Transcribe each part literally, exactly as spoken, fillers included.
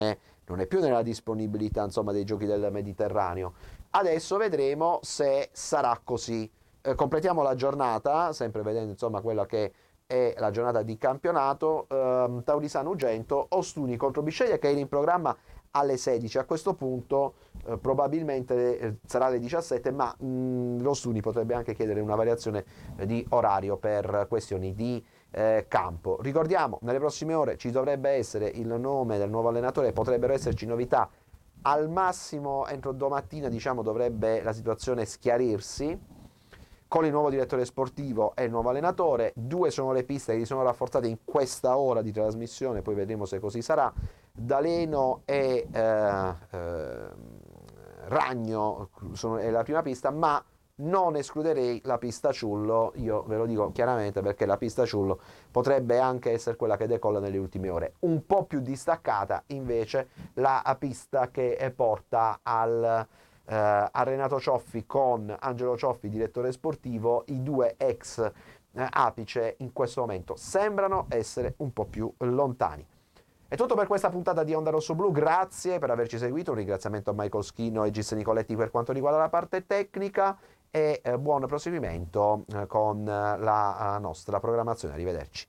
non è più nella disponibilità, insomma, dei giochi del Mediterraneo. Adesso vedremo se sarà così. Eh, completiamo la giornata, sempre vedendo, insomma, quella che è la giornata di campionato. ehm, Taurisano-Ugento, Ostuni contro Bisceglie, che era in programma alle sedici. A questo punto eh, probabilmente eh, sarà alle diciassette, ma mh, l'Ostuni potrebbe anche chiedere una variazione eh, di orario per questioni di eh, campo. Ricordiamo, nelle prossime ore ci dovrebbe essere il nome del nuovo allenatore, potrebbero esserci novità. Al massimo entro domattina, diciamo, dovrebbe la situazione schiarirsi con il nuovo direttore sportivo e il nuovo allenatore. Due sono le piste che si sono rafforzate in questa ora di trasmissione, poi vedremo se così sarà. D'Aleno e eh, eh, Ragno sono, è la prima pista, ma non escluderei la pista Ciullo, io ve lo dico chiaramente, perché la pista Ciullo potrebbe anche essere quella che decolla nelle ultime ore. Un po' più distaccata invece la pista che porta al Uh, a Renato Cioffi con Angelo Cioffi, direttore sportivo. I due ex uh, apice in questo momento sembrano essere un po' più lontani. È tutto per questa puntata di Onda Rosso Blu, grazie per averci seguito, un ringraziamento a Michael Schino e Gis Nicoletti per quanto riguarda la parte tecnica e uh, buon proseguimento uh, con uh, la uh, nostra programmazione. Arrivederci.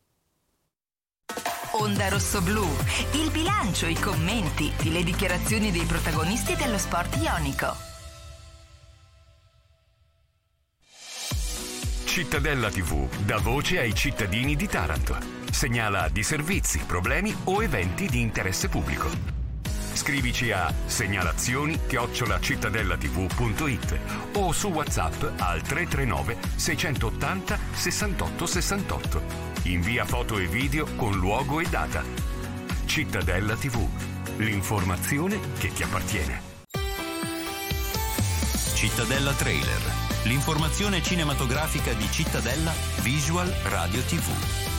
Onda Rosso Blu, il bilancio, i commenti, le dichiarazioni dei protagonisti dello sport ionico. Cittadella tivù dà voce ai cittadini di Taranto. Segnala disservizi, problemi o eventi di interesse pubblico. Scrivici a segnalazioni chiocciola cittadellativù punto it o su WhatsApp al tre tre nove sei otto zero sessantotto sessantotto. Invia foto e video con luogo e data. Cittadella tivù, l'informazione che ti appartiene. Cittadella Trailer, l'informazione cinematografica di Cittadella Visual Radio tivù.